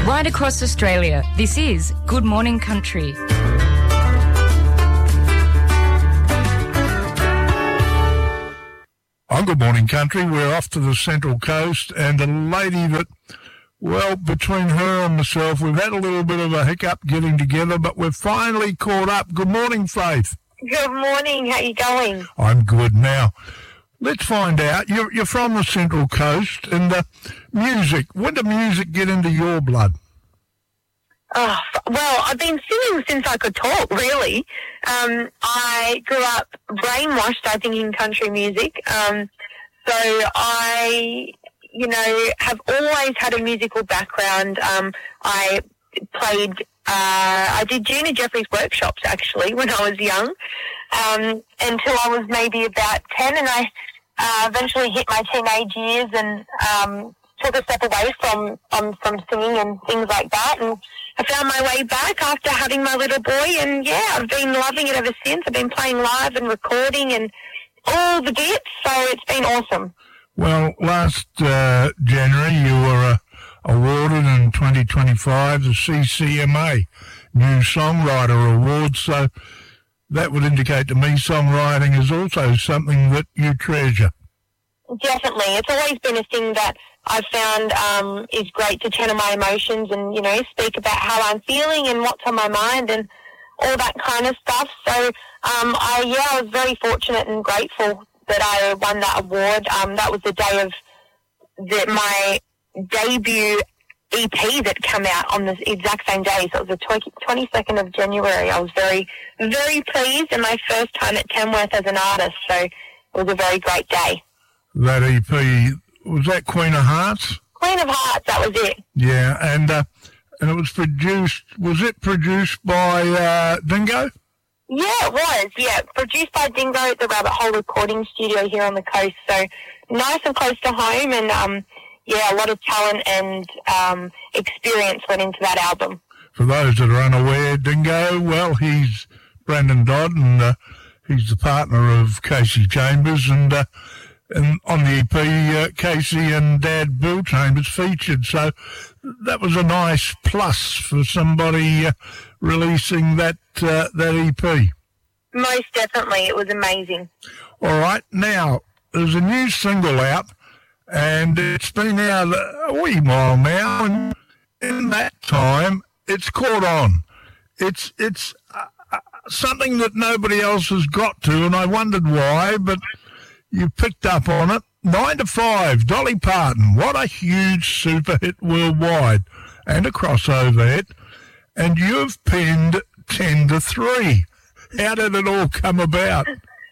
Right across Australia, this is Good Morning Country. On Good Morning Country, we're off to the Central Coast, and a lady that, well, between her and myself, we've had a little bit of a hiccup getting together, but we're finally caught up. Good morning, Faith. Good morning. How you going? I'm good. Now, let's find out. You're from the Central Coast, and music. When did music get into your blood? Oh, well, I've been singing since I could talk, really. I grew up brainwashed, I think, in country music. So I, have always had a musical background. I did Gina Jeffries workshops, actually, when I was young, until I was maybe about 10, and I eventually hit my teenage years and took a step away from singing and things like that, and I found my way back after having my little boy, and yeah, I've been loving it ever since. I've been playing live and recording and all the bits, so it's been awesome. Well, last January you were awarded in 2025 the CCMA New Songwriter Award, so that would indicate to me songwriting is also something that you treasure. Definitely. It's always been a thing that I've found is great to channel my emotions and, speak about how I'm feeling and what's on my mind and all that kind of stuff. So, I was very fortunate and grateful that I won that award. That was the day of my debut EP that came out on the exact same day. So it was the 22nd of January. I was very, very pleased, and my first time at Tamworth as an artist. So it was a very great day. That EP, was that Queen of Hearts? Queen of Hearts, that was it. Yeah, and it was produced by Dingo? Yeah, it was, yeah. Produced by Dingo at the Rabbit Hole Recording Studio here on the coast. So nice and close to home, and a lot of talent and experience went into that album. For those that are unaware, Dingo, well, he's Brandon Dodd, and he's the partner of Casey Chambers, and on the EP, Casey and Dad Bill Chambers featured. So that was a nice plus for somebody releasing that EP. Most definitely. It was amazing. All right. Now, there's a new single out, and it's been out a wee while now, and in that time, it's caught on. It's something that nobody else has got to, and I wondered why, but you picked up on it. 9 to 5, Dolly Parton. What a huge super hit worldwide and a crossover hit. And you've penned 10 to 3. How did it all come about?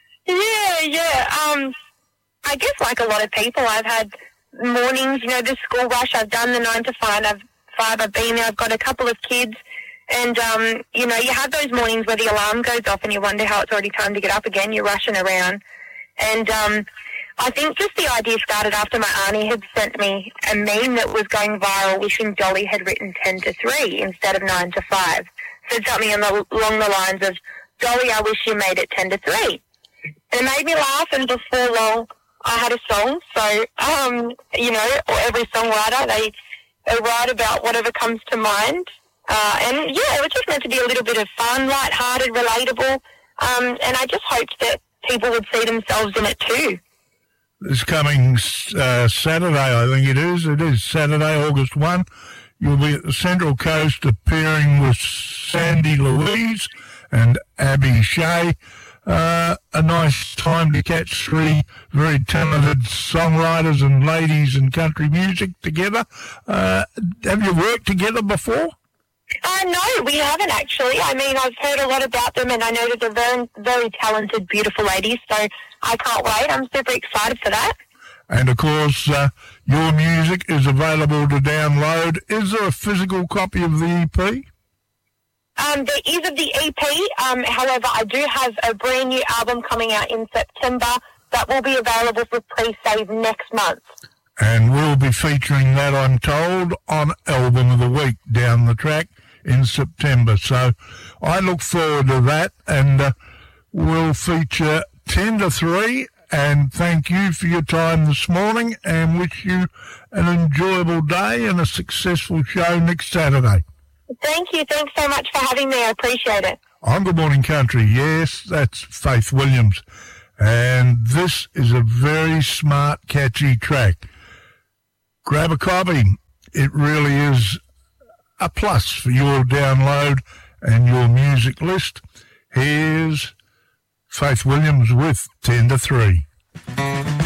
Yeah. I guess like a lot of people, I've had mornings, the school rush. I've done the 9 to 5. I've been there. I've got a couple of kids. And, you have those mornings where the alarm goes off and you wonder how it's already time to get up again. You're rushing around. And I think just the idea started after my auntie had sent me a meme that was going viral wishing Dolly had written 10 to 3 instead of 9 to 5. Said something along the lines of, Dolly, I wish you made it 10 to 3. And it made me laugh, and before long I had a song. So, or every songwriter, they write about whatever comes to mind. And it was just meant to be a little bit of fun, lighthearted, relatable. And I just hoped that people would see themselves in it too. This coming Saturday, I think it is. It is Saturday, August 1. You'll be at the Central Coast appearing with Sandy Louise and Abby Shea. A nice time to catch three very talented songwriters and ladies in country music together. Have you worked together before? No, we haven't actually. I mean, I've heard a lot about them, and I know that they're very, very talented, beautiful ladies, so I can't wait. I'm super excited for that. And, of course, your music is available to download. Is there a physical copy of the EP? There is of the EP. However, I do have a brand new album coming out in September that will be available for pre-save next month. And we'll be featuring that, I'm told, on Album of the Week down the track in September. So I look forward to that, and we'll feature 10 to 3 and thank you for your time this morning, and wish you an enjoyable day and a successful show next Saturday. Thank you. Thanks so much for having me. I appreciate it. On Good Morning Country, yes, that's Faith Williams. And this is a very smart, catchy track. Grab a copy. It really is a plus for your download and your music list. Here's Faith Williams with 10 to 3.